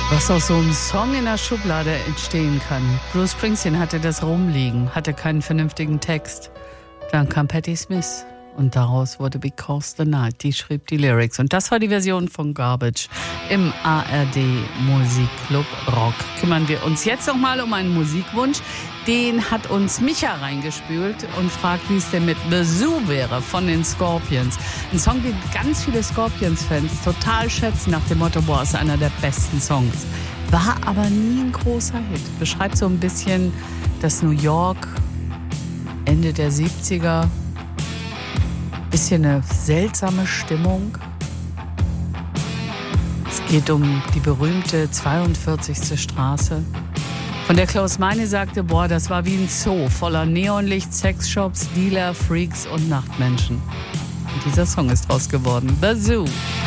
Was aus so einem Song in der Schublade entstehen kann. Bruce Springsteen hatte das rumliegen, hatte keinen vernünftigen Text. Dann kam Patti Smith und daraus wurde Because the Night. Die schrieb die Lyrics. Und das war die Version von Garbage im ARD Musikclub Rock. Kümmern wir uns jetzt nochmal um einen Musikwunsch. Den hat uns Micha reingespült und fragt, wie es denn mit The Zoo wäre von den Scorpions. Ein Song, den ganz viele Scorpions-Fans total schätzen, nach dem Motto, boah, ist einer der besten Songs. War aber nie ein großer Hit. Beschreibt so ein bisschen das New York Ende der 70er. Bisschen eine seltsame Stimmung. Es geht um die berühmte 42. Straße. Von der Klaus Meine sagte, boah, das war wie ein Zoo, voller Neonlicht, Sexshops, Dealer, Freaks und Nachtmenschen. Und dieser Song ist draus geworden. The Zoo.